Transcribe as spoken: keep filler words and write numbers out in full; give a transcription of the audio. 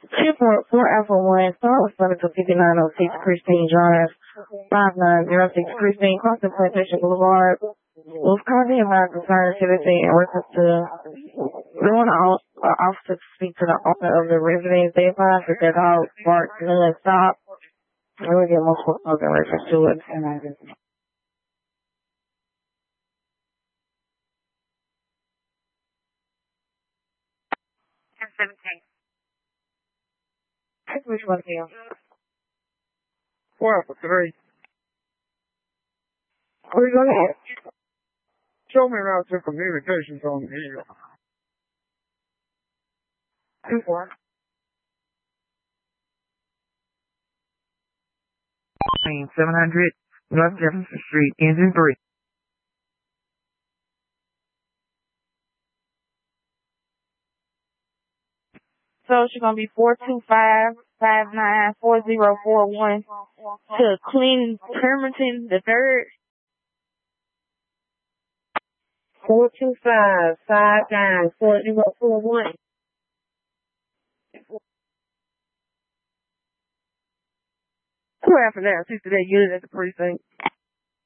two four four Alpha one, start with seven to fifty-nine oh six Christine Drive, five nine zero six Christine, cross the Plantation Boulevard. Was currently about concerned citizen in reference to doing an officer to speak to the owner of the residence. They advised that their dog barked non-stop. And we get multiple calls in reference to it. ten seventeen. Which one here? Four for three. What are you going to ask? Show me around to communications on the hill. Two four. seven hundred North Jefferson Street, engine three. So she's gonna be four two five five nine four zero four one to Clean Permanton the third. Four two five five nine four zero four one. Who after that? Sister that unit at the precinct.